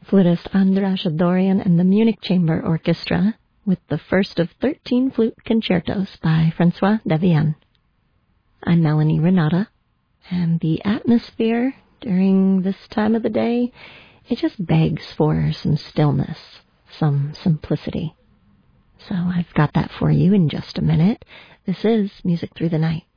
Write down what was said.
flutist Andras Dorian and the Munich Chamber Orchestra with the first of 13 flute concertos by Francois Devienne. I'm Melanie Renata, and the atmosphere during this time of the day, it just begs for some stillness, some simplicity. So I've got that for you in just a minute. This is Music Through the Night.